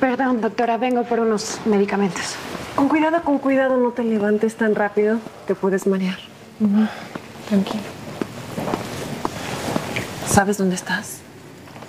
Perdón, doctora, vengo por unos medicamentos. Con cuidado, no te levantes tan rápido. Te puedes marear. Tranquilo. ¿Sabes dónde estás?